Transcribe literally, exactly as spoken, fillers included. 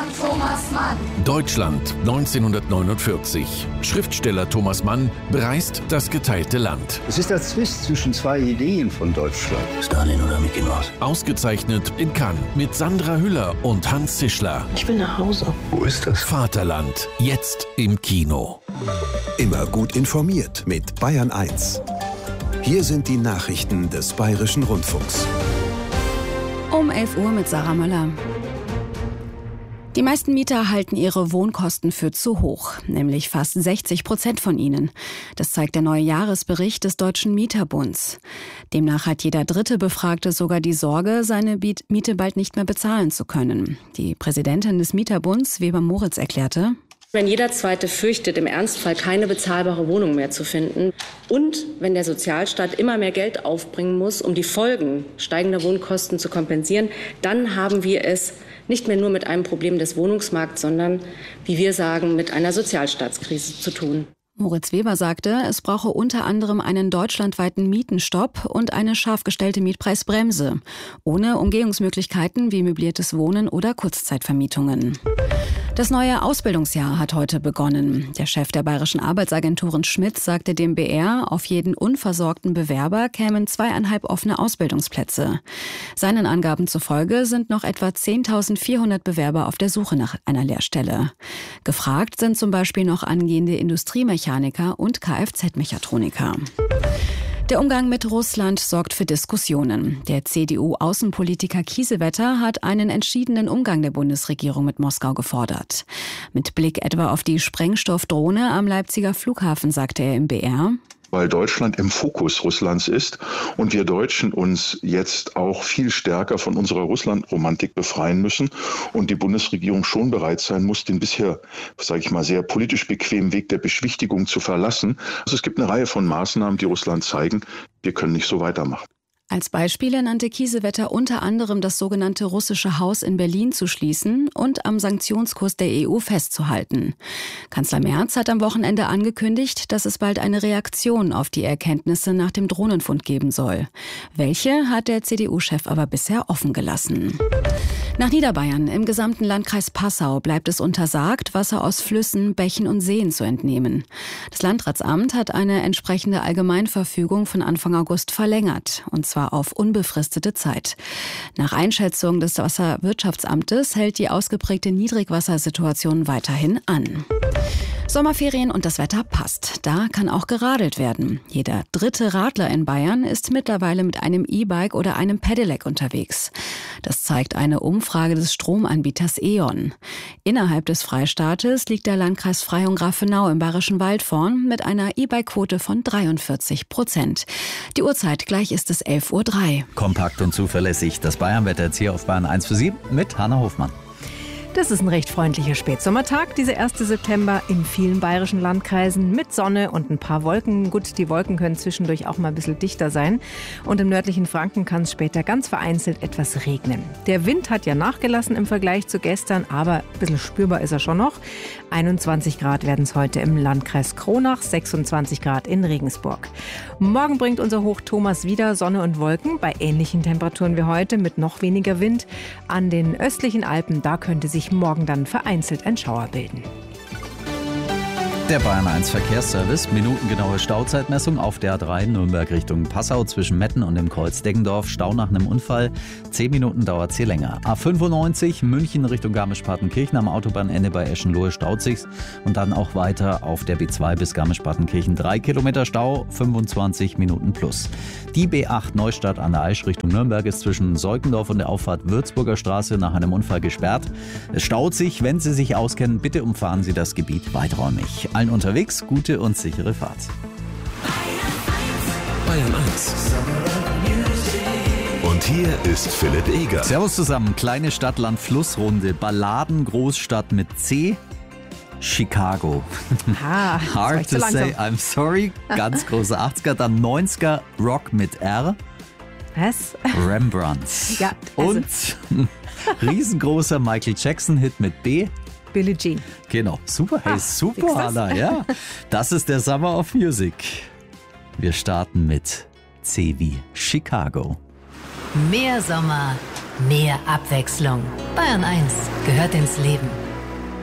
Deutschland Thomas Mann. Deutschland neunzehnhundertneunundvierzig. Schriftsteller Thomas Mann bereist das geteilte Land. Es ist der Zwist zwischen zwei Ideen von Deutschland. Stalin oder Mickey Mouse? Ausgezeichnet in Cannes mit Sandra Hüller und Hans Zischler. Ich will nach Hause. Wo ist das? Vaterland, jetzt im Kino. Immer gut informiert mit Bayern eins. Hier sind die Nachrichten des Bayerischen Rundfunks. Um elf Uhr mit Sarah Möller. Die meisten Mieter halten ihre Wohnkosten für zu hoch, nämlich fast sechzig Prozent von ihnen. Das zeigt der neue Jahresbericht des Deutschen Mieterbunds. Demnach hat jeder dritte Befragte sogar die Sorge, seine Miete bald nicht mehr bezahlen zu können. Die Präsidentin des Mieterbunds, Weber Moritz, erklärte: Wenn jeder Zweite fürchtet, im Ernstfall keine bezahlbare Wohnung mehr zu finden und wenn der Sozialstaat immer mehr Geld aufbringen muss, um die Folgen steigender Wohnkosten zu kompensieren, dann haben wir es nicht mehr nur mit einem Problem des Wohnungsmarkts, sondern, wie wir sagen, mit einer Sozialstaatskrise zu tun. Moritz Weber sagte, es brauche unter anderem einen deutschlandweiten Mietenstopp und eine scharf gestellte Mietpreisbremse, ohne Umgehungsmöglichkeiten wie möbliertes Wohnen oder Kurzzeitvermietungen. Das neue Ausbildungsjahr hat heute begonnen. Der Chef der Bayerischen Arbeitsagenturen Schmidt sagte dem B R, auf jeden unversorgten Bewerber kämen zweieinhalb offene Ausbildungsplätze. Seinen Angaben zufolge sind noch etwa zehntausendvierhundert Bewerber auf der Suche nach einer Lehrstelle. Gefragt sind zum Beispiel noch angehende Industriemechaniker und Kfz-Mechatroniker. Der Umgang mit Russland sorgt für Diskussionen. Der C D U-Außenpolitiker Kiesewetter hat einen entschiedenen Umgang der Bundesregierung mit Moskau gefordert. Mit Blick etwa auf die Sprengstoffdrohne am Leipziger Flughafen sagte er im B R: Weil Deutschland im Fokus Russlands ist und wir Deutschen uns jetzt auch viel stärker von unserer Russland-Romantik befreien müssen und die Bundesregierung schon bereit sein muss, den bisher, sage ich mal, sehr politisch bequemen Weg der Beschwichtigung zu verlassen. Also es gibt eine Reihe von Maßnahmen, die Russland zeigen, wir können nicht so weitermachen. Als Beispiele nannte Kiesewetter unter anderem das sogenannte russische Haus in Berlin zu schließen und am Sanktionskurs der E U festzuhalten. Kanzler Merz hat am Wochenende angekündigt, dass es bald eine Reaktion auf die Erkenntnisse nach dem Drohnenfund geben soll. Welche hat der C D U-Chef aber bisher offen gelassen. Nach Niederbayern, im gesamten Landkreis Passau, bleibt es untersagt, Wasser aus Flüssen, Bächen und Seen zu entnehmen. Das Landratsamt hat eine entsprechende Allgemeinverfügung von Anfang August verlängert, und zwar auf unbefristete Zeit. Nach Einschätzung des Wasserwirtschaftsamtes hält die ausgeprägte Niedrigwassersituation weiterhin an. Sommerferien und das Wetter passt. Da kann auch geradelt werden. Jeder dritte Radler in Bayern ist mittlerweile mit einem E-Bike oder einem Pedelec unterwegs. Das zeigt eine Umfrage des Stromanbieters E.ON. Innerhalb des Freistaates liegt der Landkreis Freyung-Grafenau im Bayerischen Wald vorn mit einer E-Bike-Quote von dreiundvierzig Prozent. Die Uhrzeit, gleich ist es elf Uhr drei. Kompakt und zuverlässig. Das Bayernwetter jetzt hier auf Bayern eins für Sie mit Hanna Hofmann. Das ist ein recht freundlicher Spätsommertag, dieser erste September in vielen bayerischen Landkreisen mit Sonne und ein paar Wolken. Gut, die Wolken können zwischendurch auch mal ein bisschen dichter sein. Und im nördlichen Franken kann es später ganz vereinzelt etwas regnen. Der Wind hat ja nachgelassen im Vergleich zu gestern, aber ein bisschen spürbar ist er schon noch. einundzwanzig Grad werden es heute im Landkreis Kronach, sechsundzwanzig Grad in Regensburg. Morgen bringt unser Hoch Thomas wieder Sonne und Wolken bei ähnlichen Temperaturen wie heute mit noch weniger Wind. An den östlichen Alpen, da könnte sich morgen dann vereinzelt ein Schauer bilden. Der Bayern eins Verkehrsservice, minutengenaue Stauzeitmessung auf der A drei Nürnberg Richtung Passau zwischen Metten und dem Kreuz Deggendorf. Stau nach einem Unfall, zehn Minuten dauert es hier länger. A fünfundneunzig München Richtung Garmisch-Partenkirchen am Autobahnende bei Eschenlohe staut sich's. Und dann auch weiter auf der B zwei bis Garmisch-Partenkirchen. drei Kilometer Stau, fünfundzwanzig Minuten plus. Die B acht Neustadt an der Aisch Richtung Nürnberg ist zwischen Seukendorf und der Auffahrt Würzburger Straße nach einem Unfall gesperrt. Es staut sich, wenn Sie sich auskennen, bitte umfahren Sie das Gebiet weiträumig. Allen unterwegs gute und sichere Fahrt. Bayern eins. Und hier ist Philipp Eger. Servus zusammen, kleine Stadt, Land, Flussrunde, Balladen, Großstadt mit C. Chicago. Ah, Hard to say, I'm sorry. Ganz große achtziger, dann neunziger, Rock mit R. Was? Rembrandt. Ja, also. Und riesengroßer Michael Jackson-Hit mit B. Billie Jean. Genau, super, hey, Ah, super, Hanna, ja. Das ist der Summer of Music. Wir starten mit C wie Chicago. Mehr Sommer mehr Abwechslung. Bayern eins gehört ins Leben.